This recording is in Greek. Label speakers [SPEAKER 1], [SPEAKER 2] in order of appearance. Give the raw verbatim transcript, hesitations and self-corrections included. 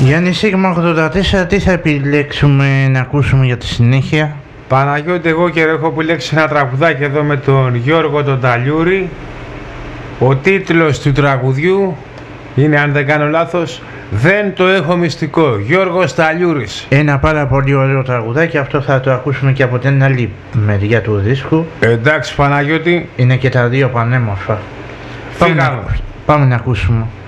[SPEAKER 1] Γιάννη Σίγμα ογδόντα τέσσερα, τι θα επιλέξουμε να ακούσουμε για τη συνέχεια?
[SPEAKER 2] Παναγιώτη, εγώ και έχω επιλέξει ένα τραγουδάκι εδώ με τον Γιώργο τον Ταλιούρη. Ο τίτλος του τραγουδιού είναι, αν δεν κάνω λάθος, «Δεν το έχω μυστικό», Γιώργος Ταλιούρης.
[SPEAKER 1] Ένα πάρα πολύ ωραίο τραγουδάκι, αυτό θα το ακούσουμε και από την άλλη μεριά του δίσκου.
[SPEAKER 2] Εντάξει Παναγιώτη.
[SPEAKER 1] Είναι και τα δύο πανέμορφα.
[SPEAKER 2] Πάμε να,
[SPEAKER 1] πάμε να ακούσουμε.